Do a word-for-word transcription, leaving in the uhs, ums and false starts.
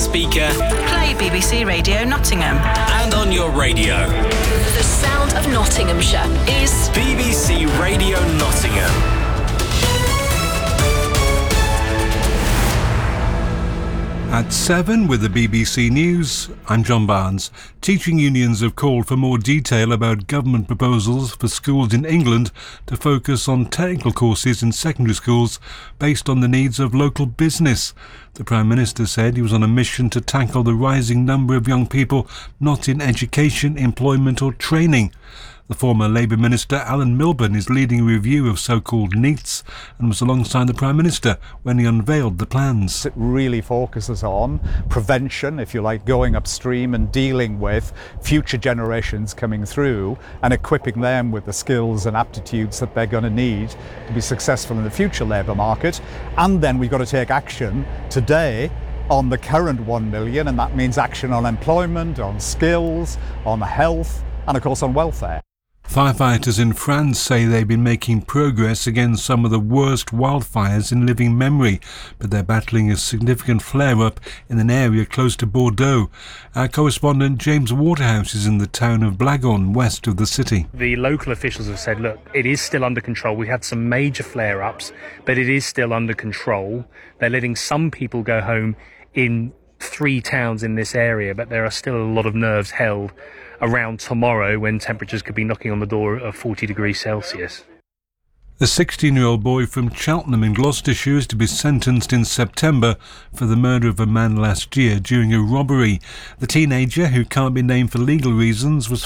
speaker, play B B C Radio Nottingham, and on your radio. The sound of Nottinghamshire is B B C Radio Nottingham. At seven with the B B C News, I'm John Barnes. Teaching unions have called for more detail about government proposals for schools in England to focus on technical courses in secondary schools based on the needs of local business. The Prime Minister said he was on a mission to tackle the rising number of young people not in education, employment or training. The former Labour Minister Alan Milburn is leading a review of so-called NEETs and was alongside the Prime Minister when he unveiled the plans. It really focuses on prevention, if you like, going upstream and dealing with future generations coming through and equipping them with the skills and aptitudes that they're going to need to be successful in the future labour market. And then we've got to take action today on the current one million, and that means action on employment, on skills, on health, and of course on welfare. Firefighters in France say they've been making progress against some of the worst wildfires in living memory, but they're battling a significant flare-up in an area close to Bordeaux. Our correspondent James Waterhouse is in the town of Blagon, west of the city. The local officials have said, look, it is still under control. We had some major flare-ups, but it is still under control. They're letting some people go home in three towns in this area, but there are still a lot of nerves held around tomorrow when temperatures could be knocking on the door of forty degrees Celsius. The sixteen-year-old boy from Cheltenham in Gloucestershire is to be sentenced in September for the murder of a man last year during a robbery. The teenager, who can't be named for legal reasons, was